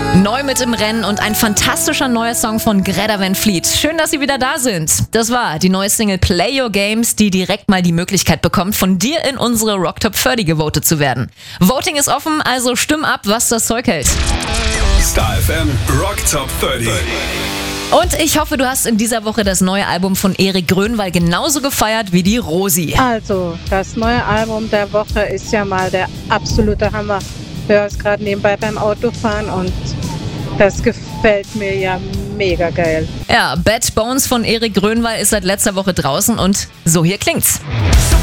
Neu mit im Rennen und ein fantastischer neuer Song von Greta Van Fleet. Schön, dass Sie wieder da sind. Das war die neue Single Play Your Games, die direkt mal die Möglichkeit bekommt, von dir in unsere Rock Top 30 gewotet zu werden. Voting ist offen, also stimm ab, was das Zeug hält. Star FM Rock Top 30. Und ich hoffe, du hast in dieser Woche das neue Album von Erik Grönwall genauso gefeiert wie die Rosi. Also, das neue Album der Woche ist ja mal der absolute Hammer. Ich höre es gerade nebenbei beim Autofahren und das gefällt mir ja mega geil. Ja, Bad Bones von Erik Grönwall ist seit letzter Woche draußen und so hier klingt's.